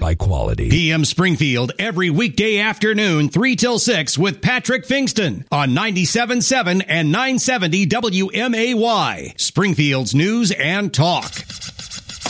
by quality. PM Springfield every weekday afternoon, 3 till 6 with Patrick Fingston on 97.7 and 970 WMAY. Springfield's News and Talk.